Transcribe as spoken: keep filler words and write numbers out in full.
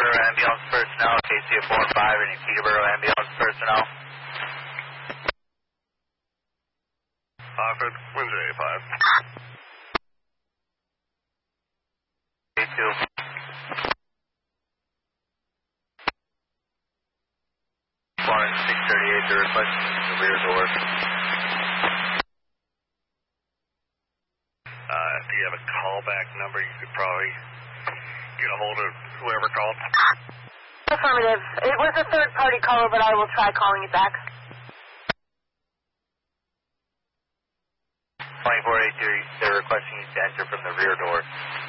Peterborough ambulance personnel, K C four five, any Peterborough ambulance personnel? Offered, Windsor A five. A two. One six thirty-eight, the request is the rear door. Uh, do you have a callback number? You could probably get a hold of whoever called. Affirmative. It was a third-party caller, but I will try calling it back. twenty-four eighty-two, they're requesting you to enter from the rear door.